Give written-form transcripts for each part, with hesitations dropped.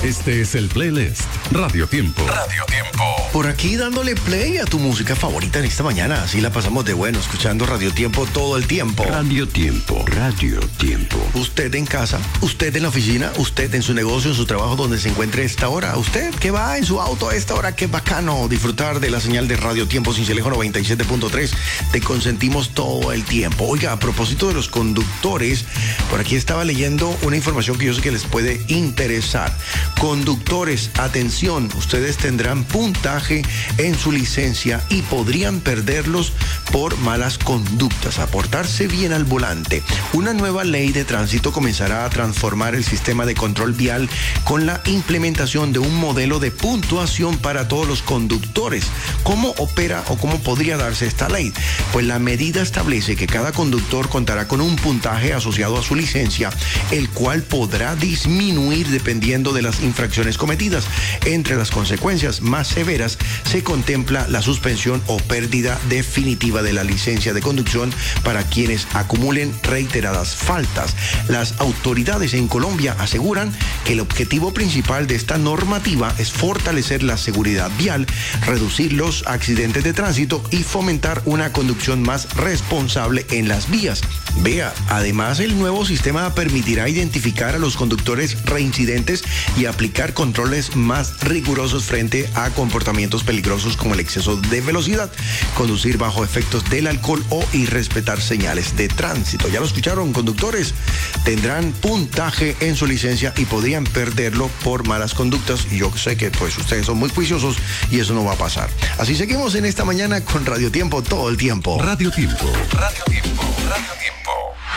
Este es el playlist Radio Tiempo. Radio Tiempo. Por aquí dándole play a tu música favorita en esta mañana. Así la pasamos de bueno, escuchando Radio Tiempo todo el tiempo. Radio Tiempo. Radio Tiempo. Usted en casa, usted en la oficina, usted en su negocio, en su trabajo, donde se encuentre a esta hora. Usted que va en su auto a esta hora, qué bacano disfrutar de la señal de Radio Tiempo Cincelejo 97.3. Te consentimos todo el tiempo. Oiga, a propósito de los conductores, por aquí estaba leyendo una información que yo sé que les puede interesar. Conductores, atención, ustedes tendrán puntaje en su licencia y podrían perderlos por malas conductas, a portarse bien al volante. Una nueva ley de tránsito comenzará a transformar el sistema de control vial con la implementación de un modelo de puntuación para todos los conductores. ¿Cómo opera o cómo podría darse esta ley? Pues la medida establece que cada conductor contará con un puntaje asociado a su licencia, el cual podrá disminuir dependiendo de las infracciones cometidas. Entre las consecuencias más severas se contempla la suspensión o pérdida definitiva de la licencia de conducción para quienes acumulen reiteradas faltas. Las autoridades en Colombia aseguran que el objetivo principal de esta normativa es fortalecer la seguridad vial, reducir los accidentes de tránsito y fomentar una conducción más responsable en las vías. Vea, además el nuevo sistema permitirá identificar a los conductores reincidentes y aplicar controles más rigurosos frente a comportamientos peligrosos como el exceso de velocidad, conducir bajo efectos del alcohol o irrespetar señales de tránsito. Ya lo escucharon, conductores tendrán puntaje en su licencia y podrían perderlo por malas conductas, y yo sé que pues ustedes son muy juiciosos y eso no va a pasar. Así seguimos en esta mañana con Radio Tiempo todo el tiempo. Radio Tiempo. Radio Tiempo. Radio Tiempo.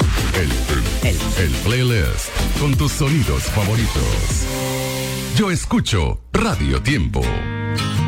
El playlist con tus sonidos favoritos. Yo escucho Radio Tiempo.